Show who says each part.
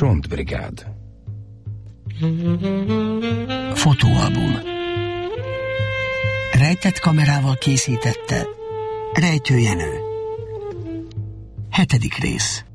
Speaker 1: Csontbrigád.
Speaker 2: Fotóalbum. Rejtett kamerával készítette Rejtő Jenő. 7. rész.